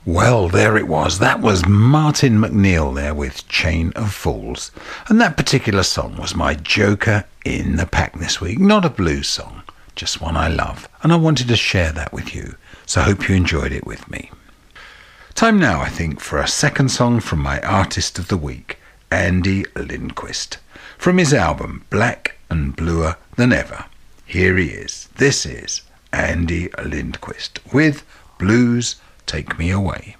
Well, there it was. That was Martin McNeil there with Chain of Fools. And that particular song was my joker in the pack this week. Not a blues song, just one I love. And I wanted to share that with you. So I hope you enjoyed it with me. Time now, I think, for a second song from my artist of the week, Andy Lindquist. From his album Black and Bluer Than Ever. Here he is. This is Andy Lindquist with Blues Take Me Away.